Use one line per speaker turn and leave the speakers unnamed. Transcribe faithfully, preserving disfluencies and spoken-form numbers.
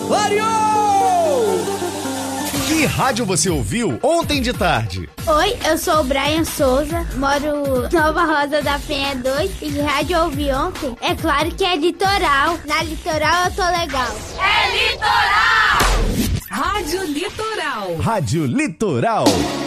Clareou! Que rádio você ouviu ontem de tarde?
Oi, eu sou o Brian Souza, moro Nova Rosa da Penha dois e que rádio eu ouvi ontem? É claro que é Litoral. Na Litoral eu tô legal.
É Litoral!
Rádio Litoral.
Rádio Litoral.